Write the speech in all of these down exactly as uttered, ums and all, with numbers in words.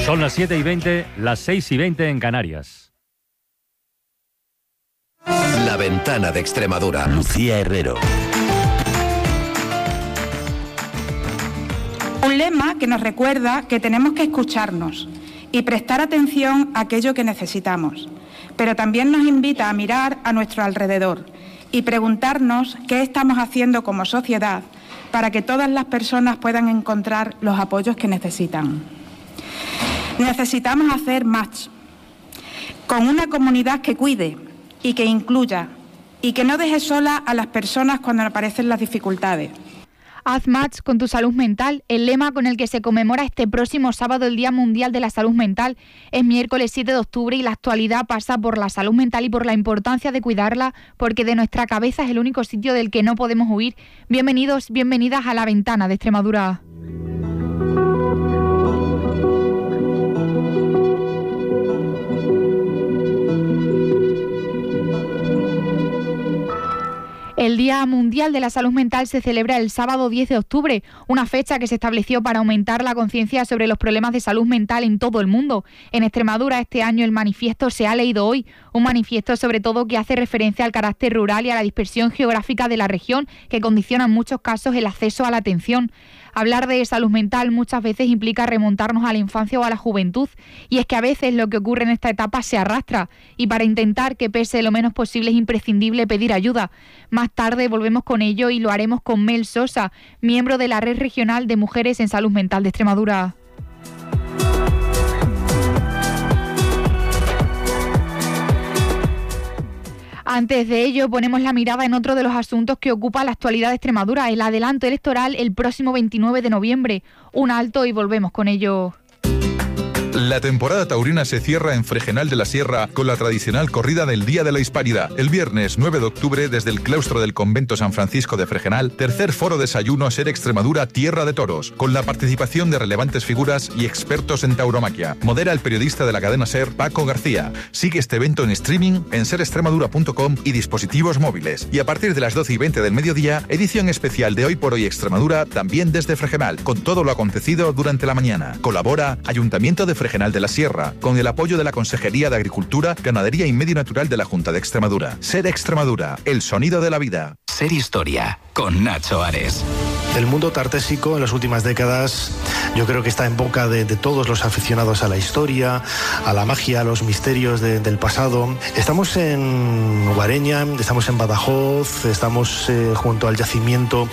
Son las siete y veinte, las seis y veinte en Canarias. La Ventana de Extremadura. Lucía Herrero. Un lema que nos recuerda que tenemos que escucharnos y prestar atención a aquello que necesitamos, pero también nos invita a mirar a nuestro alrededor y preguntarnos qué estamos haciendo como sociedad para que todas las personas puedan encontrar los apoyos que necesitan. Necesitamos hacer más, con una comunidad que cuide y que incluya y que no deje sola a las personas cuando aparecen las dificultades. Haz match con tu salud mental, el lema con el que se conmemora este próximo sábado el Día Mundial de la Salud Mental. Es miércoles siete de octubre y la actualidad pasa por la salud mental y por la importancia de cuidarla, porque de nuestra cabeza es el único sitio del que no podemos huir. Bienvenidos, bienvenidas a La Ventana de Extremadura. El Día Mundial de la Salud Mental se celebra el sábado diez de octubre, una fecha que se estableció para aumentar la conciencia sobre los problemas de salud mental en todo el mundo. En Extremadura este año el manifiesto se ha leído hoy, un manifiesto sobre todo que hace referencia al carácter rural y a la dispersión geográfica de la región, que condiciona en muchos casos el acceso a la atención. Hablar de salud mental muchas veces implica remontarnos a la infancia o a la juventud, y es que a veces lo que ocurre en esta etapa se arrastra, y para intentar que pese lo menos posible es imprescindible pedir ayuda. Más tarde volvemos con ello y lo haremos con Mel Sosa, miembro de la Red Regional de Mujeres en Salud Mental de Extremadura. Antes de ello, ponemos la mirada en otro de los asuntos que ocupa la actualidad de Extremadura, el adelanto electoral el próximo veintinueve de noviembre. Un alto y volvemos con ello. La temporada taurina se cierra en Fregenal de la Sierra con la tradicional corrida del Día de la Hispanidad. El viernes nueve de octubre, desde el claustro del convento San Francisco de Fregenal, tercer foro desayuno Ser Extremadura Tierra de Toros, con la participación de relevantes figuras y expertos en tauromaquia. Modera el periodista de la cadena SER, Paco García. Sigue este evento en streaming en ser extremadura punto com y dispositivos móviles. Y a partir de las doce y veinte del mediodía, edición especial de Hoy por Hoy Extremadura, también desde Fregenal, con todo lo acontecido durante la mañana. Colabora Ayuntamiento de Fregenal de la Sierra, con el apoyo de la Consejería de Agricultura, Ganadería y Medio Natural de la Junta de Extremadura. Ser Extremadura, el sonido de la vida. Ser Historia, con Nacho Ares. El mundo tartésico en las últimas décadas yo creo que está en boca de, de todos los aficionados a la historia, a la magia, a los misterios de, del pasado. Estamos en Guareña, estamos en Badajoz, estamos eh, junto al yacimiento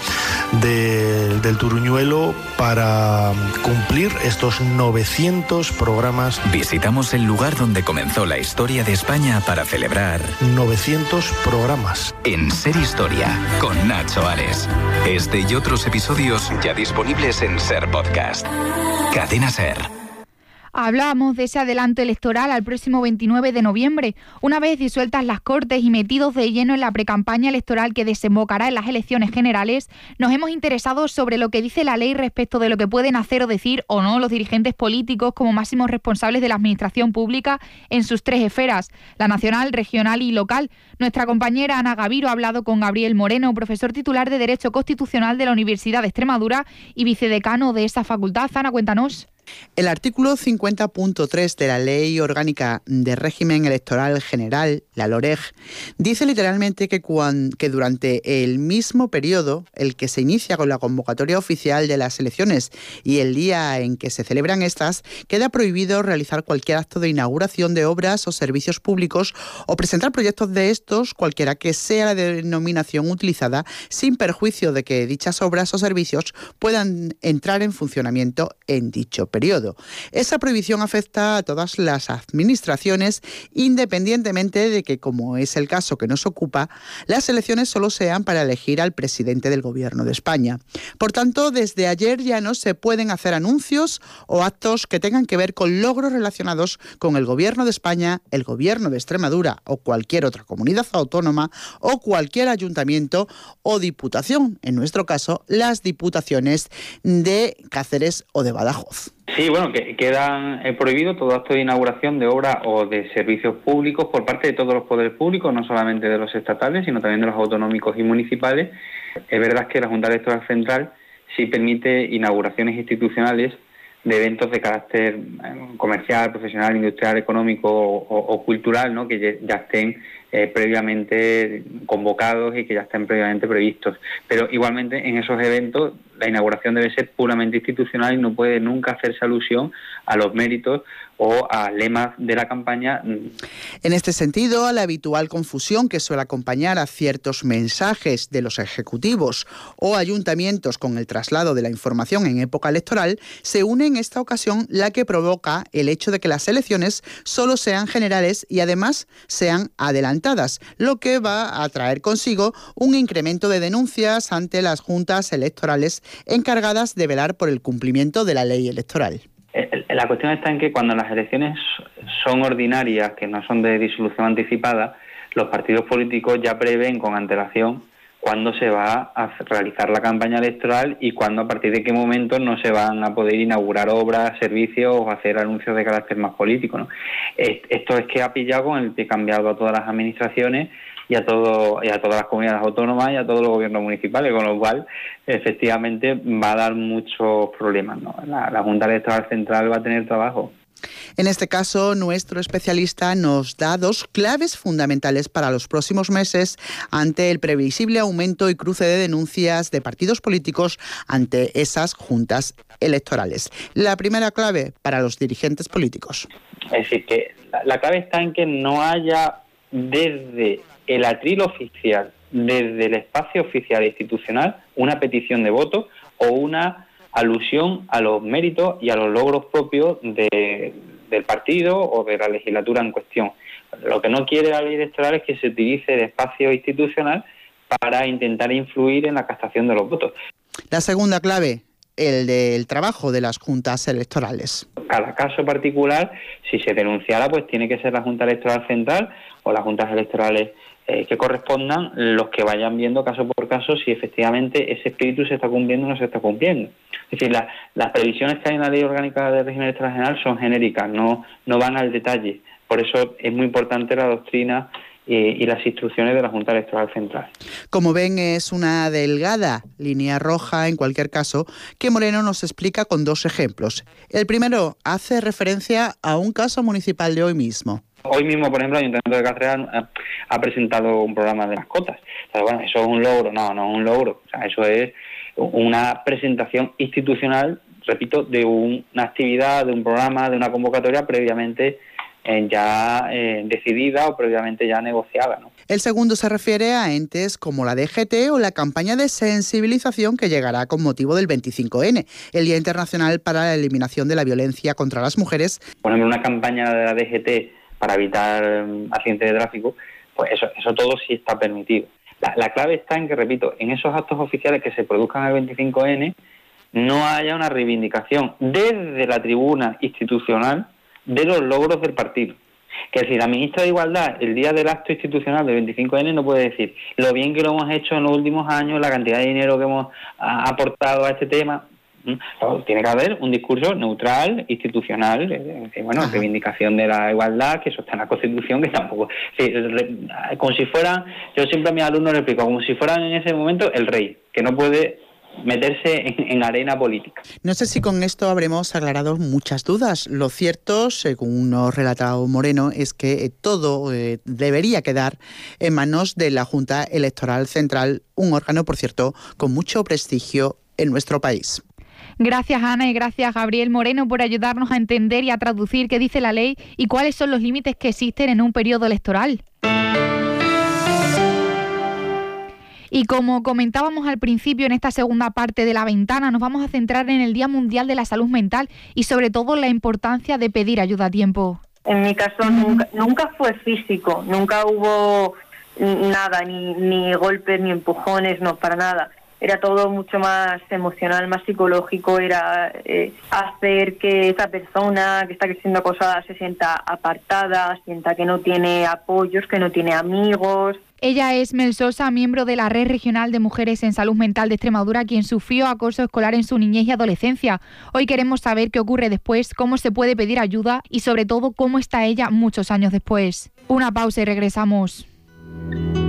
de, del Turuñuelo para cumplir estos novecientos programas. Visitamos el lugar donde comenzó la historia de España para celebrar novecientos programas. En Ser Historia, con Nacho Ares. Este y otros episodios ya disponibles en Ser Podcast. Cadena Ser. Hablábamos de ese adelanto electoral al próximo veintinueve de noviembre. Una vez disueltas las Cortes y metidos de lleno en la precampaña electoral que desembocará en las elecciones generales, nos hemos interesado sobre lo que dice la ley respecto de lo que pueden hacer o decir o no los dirigentes políticos como máximos responsables de la administración pública en sus tres esferas, la nacional, regional y local. Nuestra compañera Ana Gaviro ha hablado con Gabriel Moreno, profesor titular de Derecho Constitucional de la Universidad de Extremadura y vicedecano de esa facultad. Ana, cuéntanos. El artículo cincuenta punto tres de la Ley Orgánica de Régimen Electoral General, la LOREG, dice literalmente que, cuan, que durante el mismo periodo, el que se inicia con la convocatoria oficial de las elecciones y el día en que se celebran estas, queda prohibido realizar cualquier acto de inauguración de obras o servicios públicos o presentar proyectos de estos, cualquiera que sea la denominación utilizada, sin perjuicio de que dichas obras o servicios puedan entrar en funcionamiento en dicho periodo. periodo. Esa prohibición afecta a todas las administraciones, independientemente de que, como es el caso que nos ocupa, las elecciones solo sean para elegir al presidente del Gobierno de España. Por tanto, desde ayer ya no se pueden hacer anuncios o actos que tengan que ver con logros relacionados con el Gobierno de España, el Gobierno de Extremadura o cualquier otra comunidad autónoma o cualquier ayuntamiento o diputación, en nuestro caso, las diputaciones de Cáceres o de Badajoz. Sí, bueno, que quedan eh, prohibidos todo acto de inauguración de obras o de servicios públicos por parte de todos los poderes públicos, no solamente de los estatales, sino también de los autonómicos y municipales. Es verdad que la Junta Electoral Central sí permite inauguraciones institucionales de eventos de carácter comercial, profesional, industrial, económico o, o cultural, ¿no? Que ya, ya estén eh, previamente convocados y que ya estén previamente previstos. Pero igualmente en esos eventos la inauguración debe ser puramente institucional y no puede nunca hacerse alusión a los méritos o a lemas de la campaña. En este sentido, a la habitual confusión que suele acompañar a ciertos mensajes de los ejecutivos o ayuntamientos con el traslado de la información en época electoral, se une en esta ocasión la que provoca el hecho de que las elecciones solo sean generales y además sean adelantadas, lo que va a traer consigo un incremento de denuncias ante las juntas electorales encargadas de velar por el cumplimiento de la ley electoral. La cuestión está en que cuando las elecciones son ordinarias, que no son de disolución anticipada, los partidos políticos ya prevén con antelación cuándo se va a realizar la campaña electoral y cuándo, a partir de qué momento no se van a poder inaugurar obras, servicios o hacer anuncios de carácter más político, ¿no? Esto es que ha pillado con el pie cambiado a todas las administraciones y a todo y a todas las comunidades autónomas y a todos los gobiernos municipales, con lo cual efectivamente va a dar muchos problemas, ¿no? La, la Junta Electoral Central va a tener trabajo. En este caso, nuestro especialista nos da dos claves fundamentales para los próximos meses ante el previsible aumento y cruce de denuncias de partidos políticos ante esas juntas electorales. La primera clave para los dirigentes políticos. Es decir, que la, la clave está en que no haya desde el atril oficial, desde el espacio oficial e institucional, una petición de voto o una alusión a los méritos y a los logros propios de, del partido o de la legislatura en cuestión. Lo que no quiere la ley electoral es que se utilice el espacio institucional para intentar influir en la captación de los votos. La segunda clave, el del trabajo de las juntas electorales. Cada caso particular, si se denunciara, pues tiene que ser la Junta Electoral Central o las juntas electorales eh, que correspondan los que vayan viendo caso por caso si efectivamente ese espíritu se está cumpliendo o no se está cumpliendo. Es decir, la, las previsiones que hay en la Ley Orgánica de Régimen Electoral General son genéricas, no, no van al detalle. Por eso es muy importante la doctrina eh, y las instrucciones de la Junta Electoral Central. Como ven, es una delgada línea roja, en cualquier caso, que Moreno nos explica con dos ejemplos. El primero hace referencia a un caso municipal de hoy mismo. Hoy mismo, por ejemplo, el Ayuntamiento de Cartagena ha, ha presentado un programa de mascotas. O sea, bueno, ¿eso es un logro? No, no es un logro. O sea, eso es una presentación institucional, repito, de una actividad, de un programa, de una convocatoria previamente eh, ya eh, decidida o previamente ya negociada, ¿no? El segundo se refiere a entes como la D G T o la campaña de sensibilización que llegará con motivo del veinticinco ene, el Día Internacional para la Eliminación de la Violencia contra las Mujeres. Por ejemplo, una campaña de la D G T para evitar accidentes de tráfico, pues eso, eso todo sí está permitido. La, la clave está en que, repito, en esos actos oficiales que se produzcan el veinticinco ene no haya una reivindicación desde la tribuna institucional de los logros del partido. Que es decir, la ministra de Igualdad, el día del acto institucional del veinticinco ene, no puede decir lo bien que lo hemos hecho en los últimos años, la cantidad de dinero que hemos a, aportado a este tema. No, tiene que haber un discurso neutral, institucional, eh, bueno, Ajá. reivindicación de la igualdad, que eso está en la Constitución, que tampoco... Sí, re, como si fueran, yo siempre a mis alumnos les explico, como si fueran en ese momento el rey, que no puede meterse en, en arena política. No sé si con esto habremos aclarado muchas dudas. Lo cierto, según nos relatado Moreno, es que todo eh, debería quedar en manos de la Junta Electoral Central, un órgano, por cierto, con mucho prestigio en nuestro país. Gracias, Ana, y gracias, Gabriel Moreno, por ayudarnos a entender y a traducir qué dice la ley y cuáles son los límites que existen en un periodo electoral. Y como comentábamos al principio, en esta segunda parte de La Ventana, nos vamos a centrar en el Día Mundial de la Salud Mental y sobre todo la importancia de pedir ayuda a tiempo. En mi caso nunca, nunca fue físico, nunca hubo nada, ni, ni golpes, ni empujones, no, para nada. Era todo mucho más emocional, más psicológico, era eh, hacer que esa persona que está siendo acosada se sienta apartada, sienta que no tiene apoyos, que no tiene amigos. Ella es Mel Sosa, miembro de la Red Regional de Mujeres en Salud Mental de Extremadura, quien sufrió acoso escolar en su niñez y adolescencia. Hoy queremos saber qué ocurre después, cómo se puede pedir ayuda y sobre todo cómo está ella muchos años después. Una pausa y regresamos.